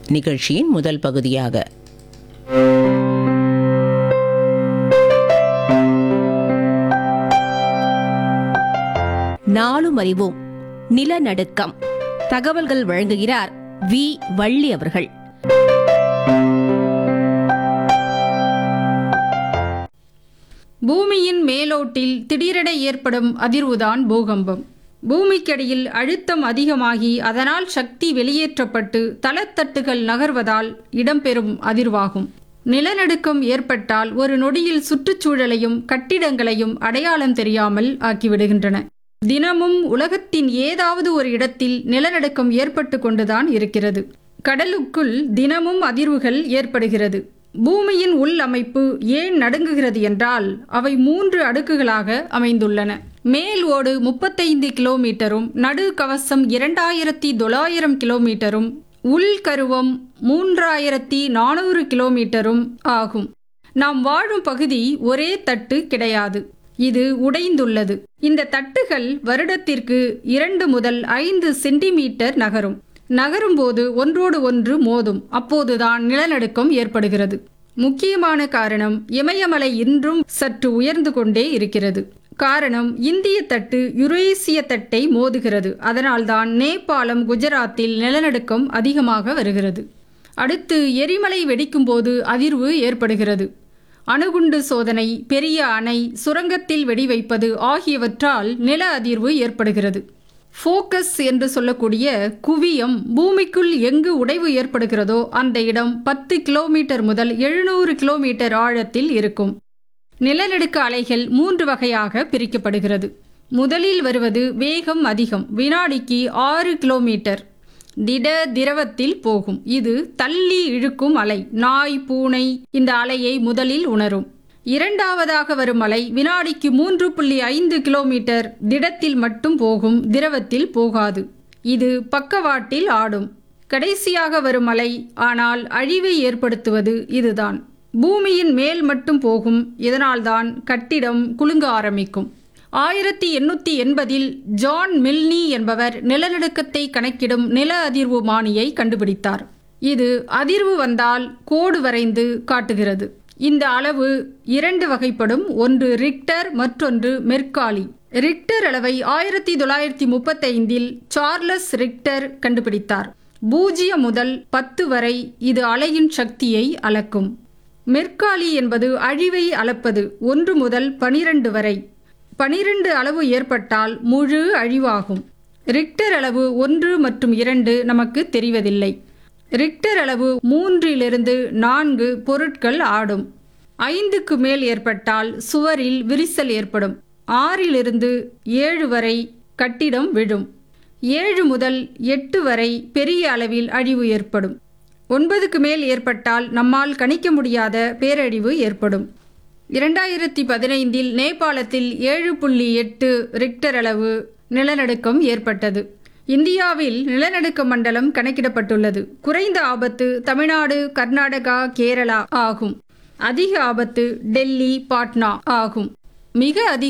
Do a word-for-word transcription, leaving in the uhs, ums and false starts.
நிகழ்ச்சியின் முதல் பகுதியாக. நாளும் அறிவோம் நிலநடுக்கம். தகவல்கள் வழங்குகிறார் வி வள்ளி அவர்கள். பூமியின் மேலோட்டில் திடீரென ஏற்படும் அதிர்வுதான் பூகம்பம். பூமிக்கடியில் அழுத்தம் அதிகமாகி அதனால் சக்தி வெளியேற்றப்பட்டு தளத்தட்டுகள் நகர்வதால் இடம்பெறும் அதிர்வாகும். நிலநடுக்கம் ஏற்பட்டால் ஒரு நொடியில் சுற்றுச்சூழலையும் கட்டிடங்களையும் அடையாளம் தெரியாமல் ஆக்கிவிடுகின்றன. தினமும் உலகத்தின் ஏதாவது ஒரு இடத்தில் நிலநடுக்கம் ஏற்பட்டு கொண்டுதான் இருக்கிறது. கடலுக்குள் தினமும் அதிர்வுகள் ஏற்படுகிறது. பூமியின் உள் அமைப்பு ஏன் நடுங்குகிறது என்றால் அவை மூன்று அடுக்குகளாக அமைந்துள்ளன. மேல் ஓடு முப்பத்தைந்து கிலோமீட்டரும் நடு கவசம் இரண்டாயிரத்தி தொள்ளாயிரம் கிலோமீட்டரும் உள்கருவம் மூன்றாயிரத்தி நானூறு கிலோமீட்டரும் ஆகும். நாம் வாழும் பகுதி ஒரே தட்டு கிடையாது, இது உடைந்துள்ளது. இந்த தட்டுகள் வருடத்திற்கு இரண்டு முதல் ஐந்து சென்டிமீட்டர் நகரும். நகரும்போது ஒன்றோடு ஒன்று மோதும். அப்போதுதான் நிலநடுக்கம் ஏற்படுகிறது. முக்கியமான காரணம், இமயமலை இன்றும் சற்று உயர்ந்து கொண்டே இருக்கிறது. காரணம், இந்திய தட்டு யுரேசிய தட்டை மோதுகிறது. அதனால்தான் நேபாளம், குஜராத்தில் நிலநடுக்கம் அதிகமாக வருகிறது. அடுத்து எரிமலை வெடிக்கும்போது அதிர்வு ஏற்படுகிறது. அணுகுண்டு சோதனை, பெரிய அணை, சுரங்கத்தில் வெடி வைப்பது ஆகியவற்றால் நில அதிர்வு ஏற்படுகிறது. ஃபோக்கஸ் என்று சொல்லக்கூடிய குவியம் பூமிக்குள் எங்கு உடைவு ஏற்படுகிறதோ அந்த இடம் பத்து கிலோமீட்டர் முதல் எழுநூறு கிலோமீட்டர் ஆழத்தில் இருக்கும். நிலநடுக்க அலைகள் மூன்று வகையாக பிரிக்கப்படுகிறது. முதலில் வருவது வேகம் அதிகம், வினாடிக்கு ஆறு கிலோமீட்டர் திட திரவத்தில் போகும். இது தள்ளி இழுக்கும் அலை. நாய், பூனை இந்த அலையை முதலில் உணரும். இரண்டாவதாக வரும் அலை வினாடிக்கு மூன்று புள்ளி ஐந்து கிலோமீட்டர் திடத்தில் மட்டும் போகும், திரவத்தில் போகாது. இது பக்கவாட்டில் ஆடும். கடைசியாக வரும் அலை ஆனால் அழிவை ஏற்படுத்துவது இதுதான். பூமியின் மேல் மட்டும் போகும். இதனால்தான் கட்டிடம் குலுங்க ஆரம்பிக்கும். ஆயிரத்தி எண்ணூற்றி எண்பதில் ஜான் மில்னி என்பவர் நிலநடுக்கத்தை கணக்கிடும் நில அதிர்வு மானியை கண்டுபிடித்தார். இது அதிர்வு வந்தால் கோடு வரைந்து காட்டுகிறது. இந்த அளவு இரண்டு வகைப்படும். ஒன்று ரிக்டர், மற்றொன்று மெர்காலி. ரிக்டர் அளவை ஆயிரத்தி தொள்ளாயிரத்தி முப்பத்தைந்தில் சார்லஸ் ரிக்டர் கண்டுபிடித்தார். பூஜ்ஜியம் முதல் பத்து வரை இது அலையின் சக்தியை அளக்கும். மெர்காலி என்பது அழிவை அளப்பது. ஒன்று முதல் பனிரெண்டு வரை. பனிரெண்டு அளவு ஏற்பட்டால் முழு அழிவாகும். ரிக்டர் அளவு ஒன்று மற்றும் இரண்டு நமக்கு தெரிவதில்லை. ரிக்டர் அளவு மூன்றிலிருந்து நான்கு பொருட்கள் ஆடும். ஐந்துக்கு மேல் ஏற்பட்டால் சுவரில் விரிசல் ஏற்படும். ஆறிலிருந்து ஏழு வரை கட்டிடம் விழும். ஏழு முதல் எட்டு வரை பெரிய அளவில் அழிவு ஏற்படும். ஒன்பதுக்கு மேல் ஏற்பட்டால் நம்மால் கணிக்க முடியாத பேரழிவு ஏற்படும். இரண்டாயிரத்தி பதினைந்தில் நேபாளத்தில் ஏழு புள்ளி எட்டு ரிக்டர் அளவு நிலநடுக்கம் ஏற்பட்டது. இந்தியாவில் நிலநடுக்க மண்டலம் கணக்கிடப்பட்டுள்ளது. குறைந்த ஆபத்து தமிழ்நாடு, கர்நாடகா, கேரளா ஆகும். அதிக ஆபத்து டெல்லி, பாட்னா ஆகும். மிக அதிக